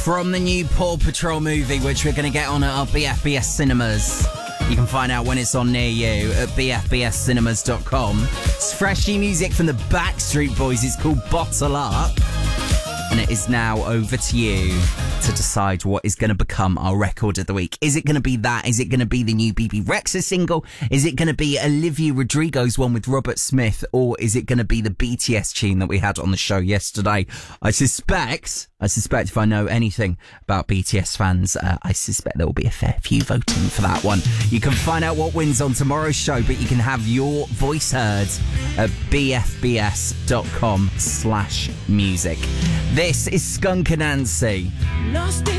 from the new Paw Patrol movie, which we're going to get on at our BFBS cinemas. You can find out when it's on near you at bfbscinemas.com. It's fresh new music from the Backstreet Boys. It's called Bottle Up. And it is now over to you to decide what is going to become our record of the week. Is it going to be that? Is it going to be the new BB Rexha single? Is it going to be Olivia Rodrigo's one with Robert Smith? Or is it going to be the BTS tune that we had on the show yesterday? I suspect if I know anything about BTS fans, I suspect there will be a fair few voting for that one. You can find out what wins on tomorrow's show, but you can have your voice heard at bfbs.com/music. This is Skunk Anansie. Lost in